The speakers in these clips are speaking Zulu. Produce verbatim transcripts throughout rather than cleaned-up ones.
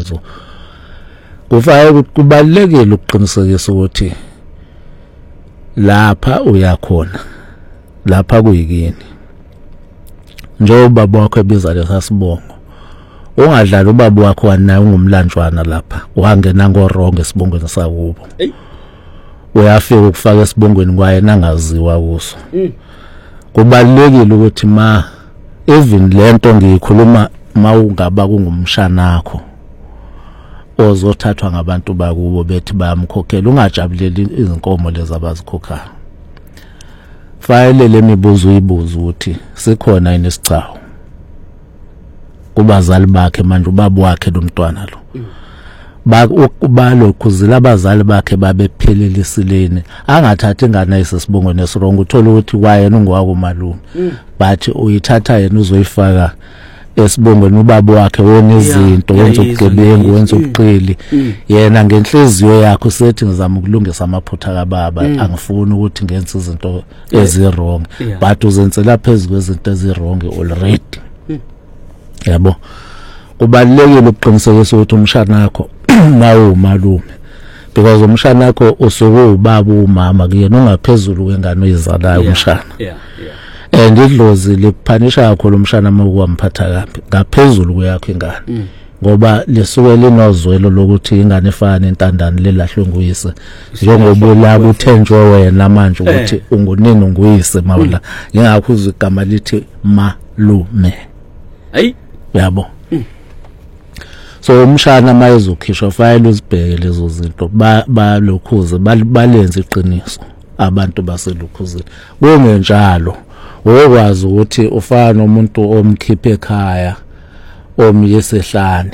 so kufanele kubalekile ukuqinisekisa ukuthi lapha uyakhona lapha kuyikini njengoba baba wakho ebiza lesasibongo ungadlala ubaba wakho wanaye ungumlanjwana lapha wangena ngorongo esibongweni sakubo uyafika ukufaka esibongweni kwaye nangaziwa kuso kubalekile ukuthi ma even lento ngiyikhuluma mawungaba kungumshana wakho ozothathwa ngabantu bakubo bethi bayamkhokhela ungajabuleli izinkomo lezi abazikhokhayo fayele lemibuzo uyibuza ukuthi sikhona yini isicawu kubazali bakhe manje ubaba wakhe lomntwana lo ba ukubalo kuzila abazali bakhe babephelelisile angathatha ingane isibongweni esirongo uthola ukuthi wayena ungwako malume but uyithatha yena uzoyifaka esibongweni ubaba wakhe wona izinto wenza ubugebengu wenza ubuqili yena ngenhliziyo yakho sethi ngizama ukulungisa amaphutha kababa angifuni ukuthi ngenze izinto ezirong but uzenzela phezulu kwezinto ezirong already yabo kubalekile ukuqinisekisa ukuthi umshana wakho nawo umalume because umshana wakho usuke ubaba umama kuyena ungaphezulu kwengane oyizalayo umshana yeah yeah and idlozi liphanisha yakho lomshana mokuwamphatha kabi ngaphezulu kuyakho ingane ngoba lisuke linozwelo lokuthi ingane efana entandane lelahlwe nguyise njengoba ulaba uthenjwe wena manje ukuthi ungunini nguyise mawula ngingakho uzwe igama lithi malume hey yabo so umshana mayezokhishwa file uzibheke lezo zinto ba lokhuze balenze iqiniso abantu baselukhuzini kungenjalo ukwazi ukuthi ufana nomuntu omkhiphe ekhaya omyesehlane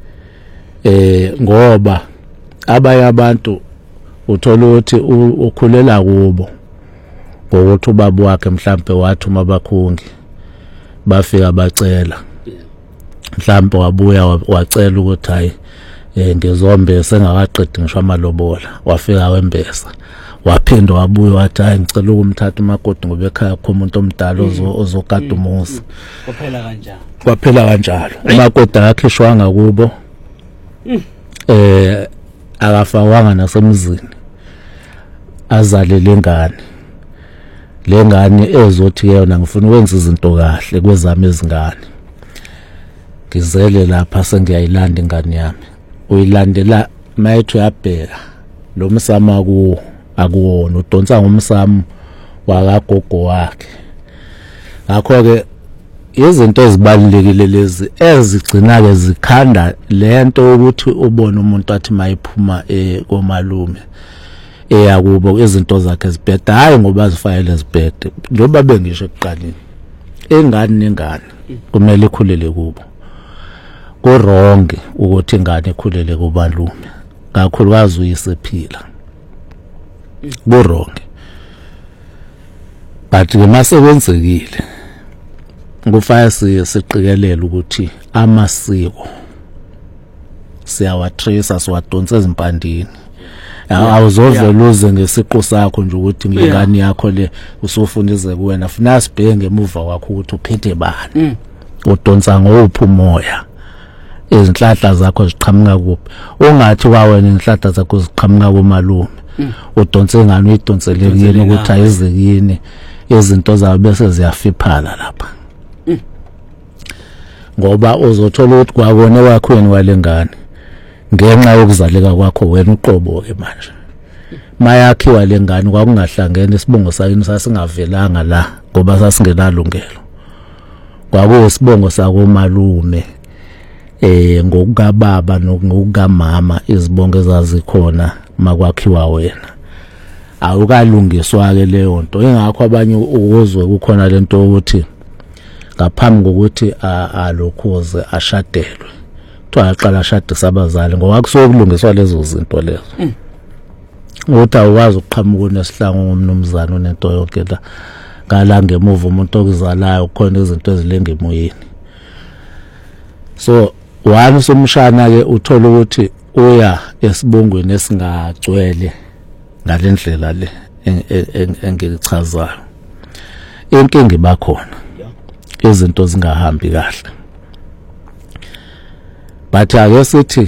eh ngoba abanye abantu uthola ukuthi ukhulela kubo ngokuthi ubaba wakhe mhlambe wathi uma bakhungi bafika bacela mhlambe wabuya wacela ukuthi hayi eh ngizombe sengakaqedi ngisho amalobola wafika wembesa waphinda wabuya wathi hayi ngicela ukumthatha umakoti ngoba ekhaya kho umuntu omdala ozokada umuzi kwaphela kanjalo kwaphela kanjalo umakoti akakhishwanga kubo eh akafawanga nasemzini azale lengane lengane ezothi yona ngifuna ukwenza izinto kahle kwezami izingane ngizele lapha sengiyayilanda ingane yami uyilandela mayethu yabheka lo msama kuwo akuwona udonsa ngomsamo wakagogo wakhe ngakho ke izinto ezibalulekile lezi ezigcina ke zikhanda lento ukuthi ubone umuntu athi mayiphuma ekomalume eyakubo izinto zakhe zibheda hayi ngoba zifayele zibhede njengoba bengisho ekuqaleni ingane nengane kumele ikhulele kubo kuronke ukuthi ingane ikhulele kubalume kakhulukazi uyisephila kuronke but kumasebenzekile kufanele siqikelele ukuthi amasiko siyawatrace siwadonsa ezimpandini awuzovela ngesiqo sakho nje ukuthi ngingane yakho le usufunize kuwena funa sibheke ngemuva kwakho ukuthi uphethe bani udonsa ngophi umoya izinhlahla zakho ziqhamuka kuphi ungathi kwawena inhlahla zakho ziqhamuka kumalume udonse ngani uyidonselekile ukuthi ayizekini izinto zawo bese ziyafiphala lapha ngoba uzothola ukuthi kwakone wakho walengane ngenxa yokuzaleka kwakho wena uqobo ke manje mayakhiwa lengane kwakungahlangene isibongo sakini sasingavelanga la ngoba sasingenalungelo kwakuyisibongo sakomalume eh ngokukababa nokukamama izibongo ezazikhona makwakhiwa wena awukalungiswa ke leyo nto ingakho abanye ukuzwe kukhona lento ukuthi ngaphambi kokuthi alokhuze ashadelwe kuthiwa aqala ashade sabazali ngoba kusokulungiswa lezo zinto lezo uthi awukwazi ukuqhamuka nesihlangu ngomnumzana onento yonke la ngala ngemuva umuntu okuzalayo khona izinto ezilenga emoyeni so wani somshana ke uthola ukuthi uya esibongweni esingagcwele ngalendlela le engichazayo inkingi bakhona izinto zingahambi kahle but ake sithi